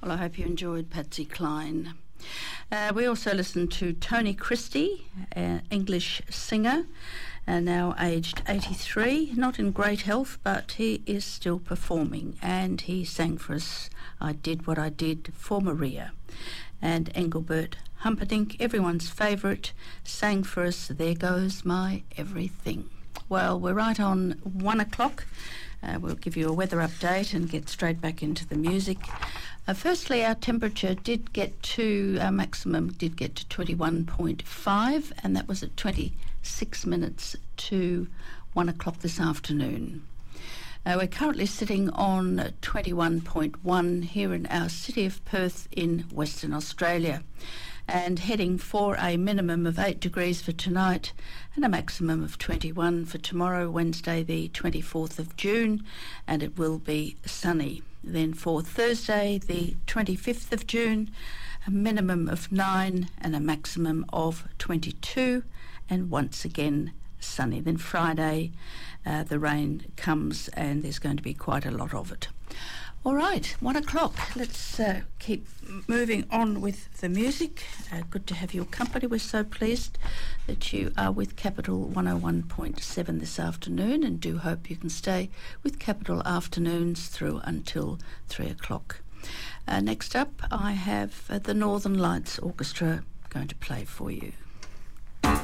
Well, I hope you enjoyed Patsy Cline. We also listened to Tony Christie, an English singer, now aged 83, not in great health, but he is still performing, and he sang for us I Did What I Did for Maria. And Engelbert Humperdinck, everyone's favourite, sang for us There Goes My Everything. Well, we're right on 1 o'clock. We'll give you a weather update and get straight back into the music. Firstly, our temperature our maximum did get to 21.5, and that was at 26 minutes to 1 o'clock this afternoon. We're currently sitting on 21.1 here in our city of Perth in Western Australia, and heading for a minimum of 8 degrees for tonight and a maximum of 21 for tomorrow, Wednesday the 24th of June, and it will be sunny. Then for Thursday the 25th of June, a minimum of 9 and a maximum of 22, and once again sunny. Then Friday the rain comes and there's going to be quite a lot of it. All right, 1 o'clock. Let's keep moving on with the music. Good to have your company. We're so pleased that you are with Capital 101.7 this afternoon, and do hope you can stay with Capital afternoons through until 3 o'clock. Next up, I have the Northern Lights Orchestra going to play for you.